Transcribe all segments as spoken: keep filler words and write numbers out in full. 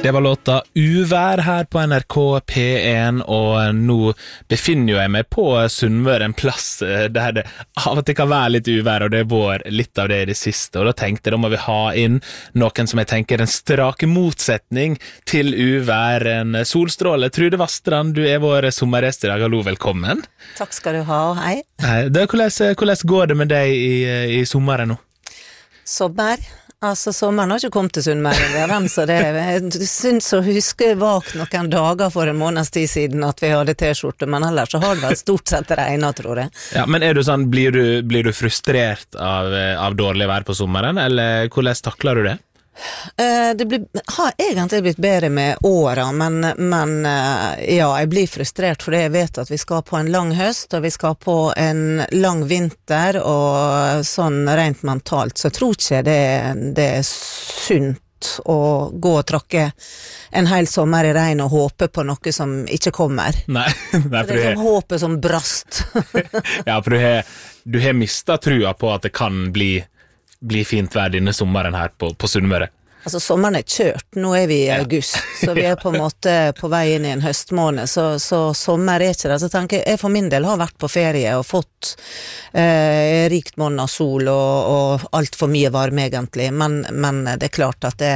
Det var låta Uvær her på N R K P én, og nå befinner jeg meg på Sunnmøre, en plass der det av og til kan være litt uvær, og det var litt av det i det siste, og da tenkte jeg, da må vi ha inn noen som jeg tenker en strake motsetning til uvær, en solstråle. Trude Vastrand, du er vår sommergjest i dag. Hallo, velkommen. Takk skal du ha, og hei. Hei, det, hvordan, hvordan går det med deg i, i sommeren nå? Sommer? Altså, sommeren har ikke kommet til Sunnmøre, så det, jeg synes å huske vak noen dager for en måneds tid siden at vi hadde t-skjorte, men ellers så har det vært stort sett regnet, tror jeg. Ja, men er du sånn, blir du, blir du frustrert av, av dårlig vær på sommeren, eller hvordan takler du det? Uh, det blir, har egentlig blitt bedre med åra, men, men uh, ja, jeg blir frustrert fordi jeg vet at vi skal på en lang høst, og vi skal på en lang vinter, og sånn rent mentalt, så jeg tror ikke det, det er sunt å gå og tråkke en hel sommer i regn og håpe på noe som ikke kommer. Nei, nei for det er som som håpet som brast. Ja, for du har, du har mistet trua på at det kan bli bli fint vær denne sommeren her på, på Sunnmøre. Altså, sommeren er kjørt, nå er vi i august, så vi er på en måte på vei inn i en høstmåned, så, så sommer er ikke det. Så tenker jeg, jeg for min del har vært på ferie og fått eh, rikt måned av sol og, og alt for mye varme egentlig, men, men det er klart at det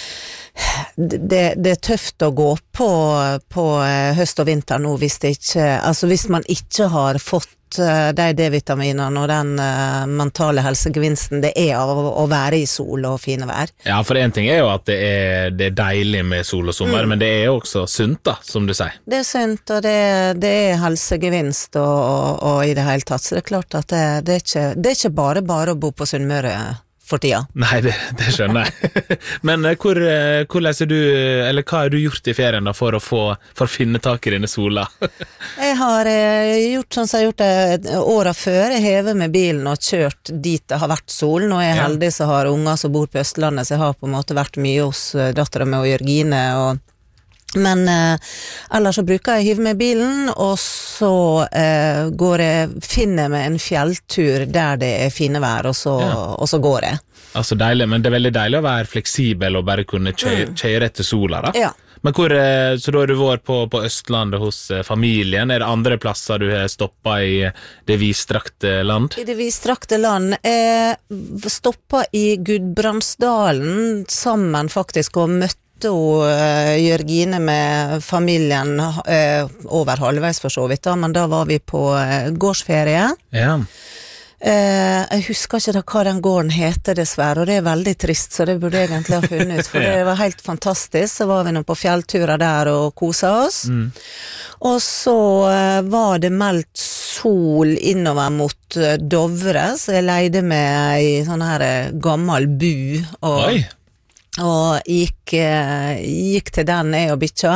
Det, det er tøft å gå på, på høst og vinter nå hvis, det ikke, altså hvis man ikke har fått de D-vitaminene og den uh, mentale helsegevinsten det er av å, å være i sol og fine vær. Ja, for en ting er jo at det er, det er deilig med sol og sommer, mm. men det er jo også sunt da, som du sier. Det er sunt, og det, det er helsegevinst og, og, og i det hele tatt, så det er klart at det, det, er, ikke, det er ikke bare bare å bo på Sunnmøre for tida. Nei, det, det skjønner jeg. Men hvor, hvor leser du, eller hva har du gjort i ferien da for å få, for å finne tak i denne sola? Jeg har eh, gjort sånn som jeg har gjort det året før. Jeg hever med bilen og kjørt dit det har vært sol. Nå er jeg heldig så har unger som bor på Østlandet, så jeg har på en måte vært mye hos datteren med og Jørgine og men eh, ellers så bruker jeg hive med bilen, og så eh, går jeg, finner meg en fjelltur der det er fine vær, og så, ja. og så går jeg. Altså deilig, men det er veldig deilig å være fleksibel og bare kunne kjøre, mm. kjøre etter sola da. Ja. Men hvor, så da har du vært på, på Østlandet hos familien, er det andre plasser du har stoppet i det vidstrakte land? I det vidstrakte land, jeg stoppet i Gudbrandsdalen sammen faktisk og møtte og uh, Jørgine med familien uh, over halvveis for så vidt da, men da var vi på uh, gårdsferie. Ja. Uh, jeg husker ikke da hva den gården heter dessverre, og det er veldig trist, så det burde jeg egentlig ha funnet ut, for det var helt fantastisk. Så var vi nå på fjellturer der og koset oss. Mm. Og så uh, var det meldt sol innover mot uh, Dovre, så jeg leide med i sånn her uh, gammel bu, og Oi! og gikk, gikk til den jeg og bytja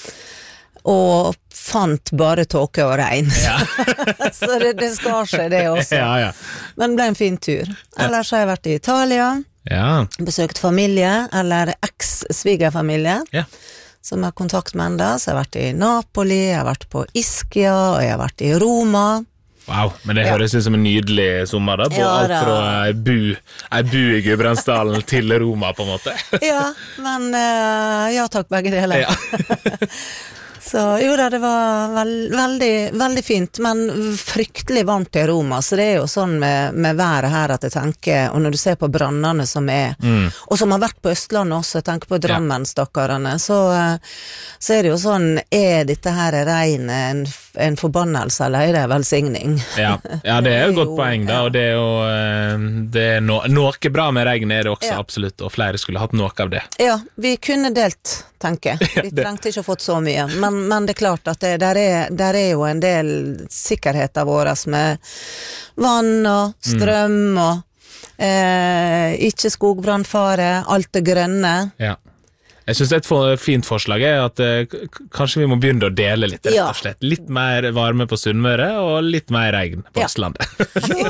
og fant bare tåke og regn. Ja. Så det, det skar seg det også. Ja, ja. Men det ble en fin tur. Ellers har jeg vært i Italia, ja. besøkt familie, eller eks-svigerfamilie, ja. som jeg har kontakt med enda. Så jeg har vært i Napoli, jeg har vært på Ischia, og jeg har vært i Roma. Wow, men det høres ut som en nydelig sommer da, på ja, alt fra ei bu, ei bu i Gudbrandsdalen til Roma på en måte. Ja, men uh, ja takk, begge deler. Ja. Så jo da, det var veld, veldig, veldig fint, men fryktelig varmt i Roma, så det er jo sånn med, med været her at jeg tenker, og når du ser på brannene som er, mm. og som har vært på Østlandet også, jeg tenker på Drammen, ja. Stakkarene, så, så er det jo sånn, er dette her regnet en, en forbannelse, eller er det en velsigning? Ja, ja det er jo et godt poeng da, og det er jo det er no, noe bra med regn er det også, ja. Absolutt, og flere skulle hatt noe av det. Ja, vi kunne delt, tenker jeg. Vi trengte ikke å fått så mye, men Men det er klart at det, der, er, der er jo en del sikkerheter våre med vann og strøm mm. og eh, ikke skogbrannfare, alt det grønne. Ja. Jeg synes et for, fint forslag er at eh, kanskje vi må begynne å dele litt, rett og slett. Litt mer varme på Sunnmøre og litt mer regn på Østlandet. Ja.